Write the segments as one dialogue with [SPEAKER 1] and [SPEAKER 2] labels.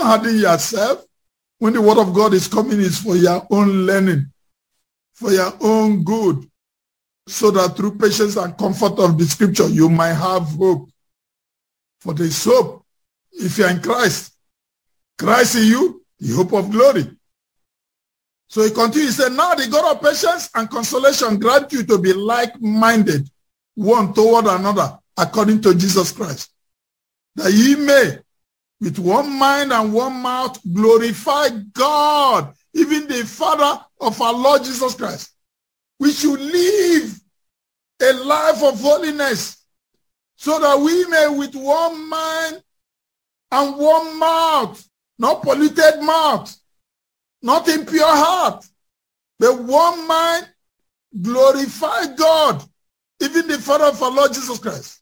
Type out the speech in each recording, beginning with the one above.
[SPEAKER 1] not harden yourself. When the word of God is coming, it's for your own learning, for your own good, so that through patience and comfort of the scripture, you might have hope. For there is hope if you are in Christ. Christ in you, the hope of glory. So he continues, he said, now the God of patience and consolation grant you to be like-minded, one toward another, according to Jesus Christ, that ye may, with one mind and one mouth, glorify God, even the Father of our Lord Jesus Christ. We should live a life of holiness, so that we may, with one mind and one mouth, not polluted mouth, not impure heart, but one mind, glorify God, even the Father of our Lord Jesus Christ.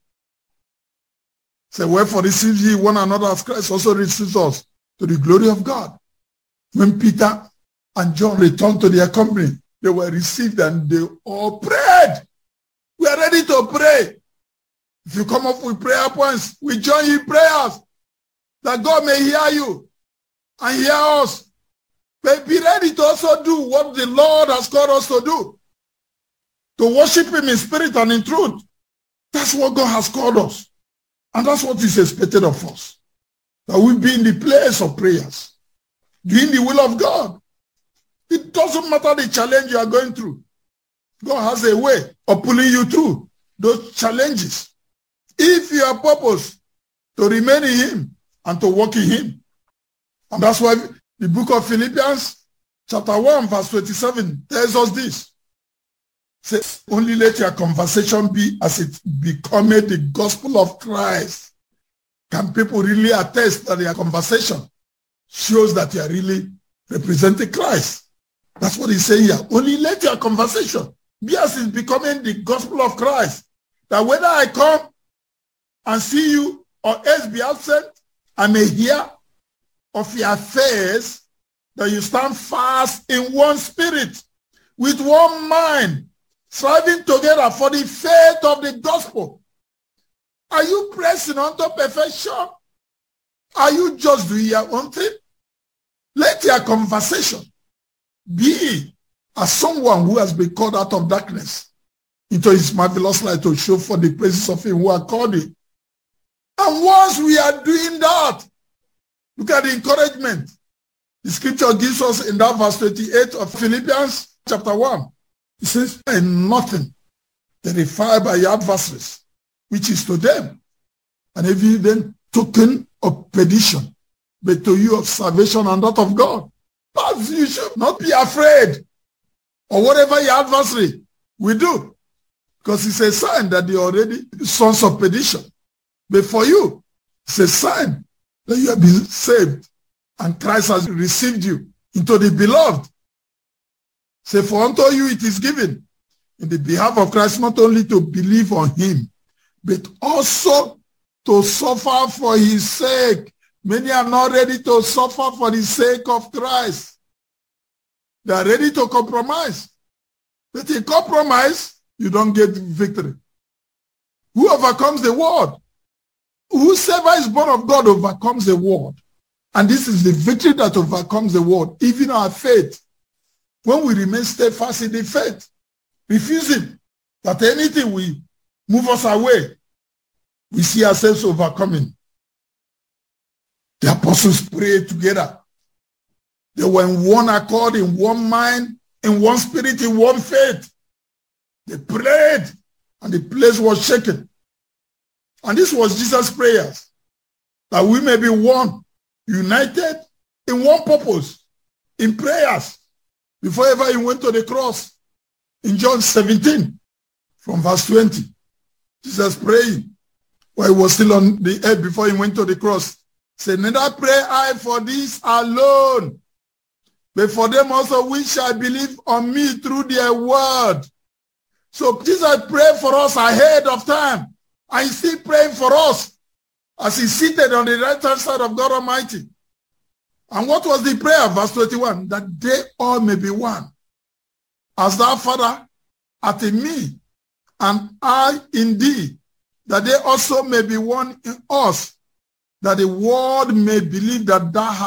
[SPEAKER 1] Say, wherefore receive ye one another as Christ also receives us, to the glory of God. When Peter and John returned to their company, they were received and they all prayed. We are ready to pray. If you come up with prayer points, we join you in prayers, that God may hear you and hear us. But be ready to also do what the Lord has called us to do, to worship him in spirit and in truth. That's what God has called us. And that's what is expected of us, that we be in the place of prayers, doing the will of God. It doesn't matter the challenge you are going through. God has a way of pulling you through those challenges, if you are purpose to remain in him and to walk in him. And that's why the book of Philippians chapter 1 verse 27 tells us this. Says, only let your conversation be as it becometh the gospel of Christ. Can people really attest that their conversation shows that you are really representing Christ? That's what he's saying here. Only let your conversation be as it becoming the gospel of Christ. That whether I come and see you or else be absent, I may hear of your affairs, that you stand fast in one spirit, with one mind, striving together for the faith of the gospel. Are you pressing unto perfection? Are you just doing your own thing? Let your conversation be as someone who has been called out of darkness into his marvelous light, to show for the praises of him who are called you. And once we are doing that, look at the encouragement the scripture gives us in that verse 28 of Philippians chapter 1. It says, and nothing terrified by your adversaries, which is to them an evident token of perdition, but to you of salvation and that of God. But you should not be afraid of whatever your adversary will do, because it's a sign that they are already sons of perdition. But for you, it's a sign that you have been saved and Christ has received you into the beloved. Say, for unto you it is given in the behalf of Christ not only to believe on him, but also to suffer for his sake. Many are not ready to suffer for the sake of Christ. They are ready to compromise. But in compromise, you don't get victory. Who overcomes the world? Whosoever is born of God overcomes the world. And this is the victory that overcomes the world, even our faith. When we remain steadfast in the faith, refusing that anything will move us away, we see ourselves overcoming. The apostles prayed together. They were in one accord, in one mind, in one spirit, in one faith. They prayed, and the place was shaken. And this was Jesus' prayers, that we may be one, united in one purpose, in prayers, before ever he went to the cross. In John 17, from verse 20, Jesus praying while he was still on the earth before he went to the cross, said, neither pray I for this alone, but for them also which shall believe on me through their word. So Jesus prayed for us ahead of time, and he's still praying for us as he's seated on the right-hand side of God Almighty. And what was the prayer? Verse 21, that they all may be one. As thou, Father, art in me, and I in thee, that they also may be one in us, that the world may believe that thou hast